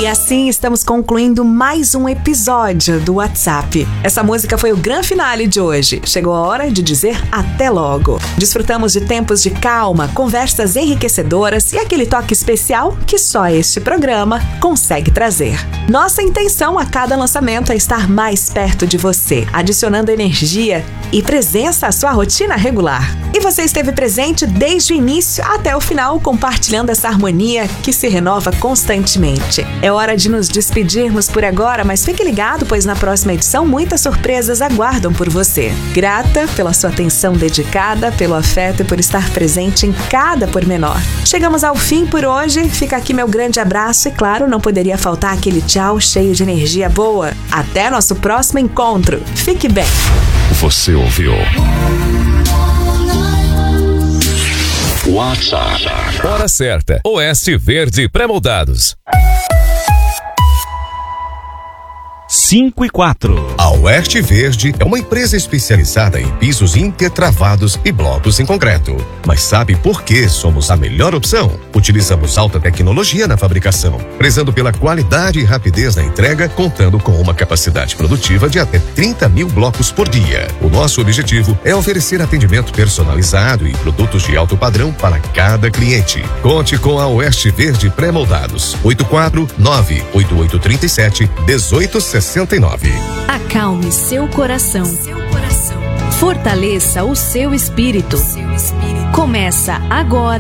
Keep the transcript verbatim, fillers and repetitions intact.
E assim estamos concluindo mais um episódio do WhatsApp. Essa música foi o grande finale de hoje. Chegou a hora de dizer até logo. Desfrutamos de tempos de calma, conversas enriquecedoras e aquele toque especial que só este programa consegue trazer. Nossa intenção a cada lançamento é estar mais perto de você, adicionando energia e presença à sua rotina regular. E você esteve presente desde o início até o final, compartilhando essa harmonia que se renova constantemente. É hora de nos despedirmos por agora, mas fique ligado, pois na próxima edição muitas surpresas aguardam por você. Grata pela sua atenção dedicada, pelo afeto e por estar presente em cada pormenor. Chegamos ao fim por hoje, fica aqui meu grande abraço e claro, não poderia faltar aquele tchau cheio de energia boa. Até nosso próximo encontro. Fique bem. Você ouviu WhatsApp. Hora certa. Oeste Verde Pré-moldados. cinco e quatro. A Oeste Verde é uma empresa especializada em pisos intertravados e blocos em concreto. Mas sabe por que somos a melhor opção? Utilizamos alta tecnologia na fabricação, prezando pela qualidade e rapidez na entrega, contando com uma capacidade produtiva de até trinta mil blocos por dia. O nosso objetivo é oferecer atendimento personalizado e produtos de alto padrão para cada cliente. Conte com a Oeste Verde Pré-moldados. oito quatro nove oito oito três sete um oito sessenta e nove. Acalme seu coração. Seu coração. Fortaleça o seu espírito. Seu espírito. Começa agora